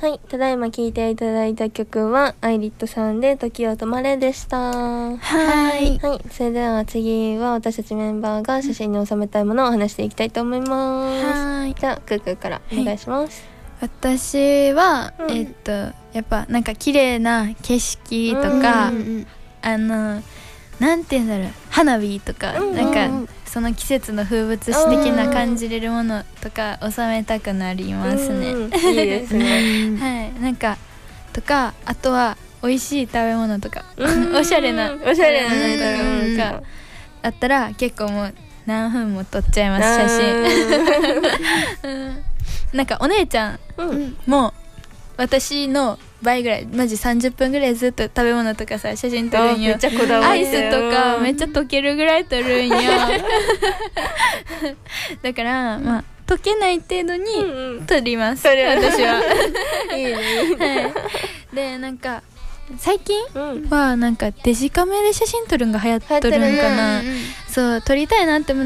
はい、ただいま聴いていただいた曲はアイリットさんで時を止まれでした。 はい、 それでは次は私たちメンバーが写真に収めたいものを話していきたいと思います。 はい、 じゃあクークーからお願いします。 私は、やっぱなんか綺麗な景色とか、なんて言うんだろう、花火とか、なんかその季節の風物詩的な感じれるものとか収めたくなりますね。 いいですね。 はい、なんかとか、あとは美味しい食べ物とかおしゃれな食べ物とかあったら結構もう何分も撮っちゃいます、写真。なんかお姉ちゃんも私の倍ぐらい、マジ30分ぐらいずっと食べ物とかさ写真撮るんよ。 めっちゃこだわりアイスとかめっちゃ溶けるぐらい撮るんよ。だからまあ溶けない程度に撮ります、私は。 いいね。 はい、でなんか最近はなんかデジカメで写真撮るんが流行っとるんかな。そう、撮りたいなって思う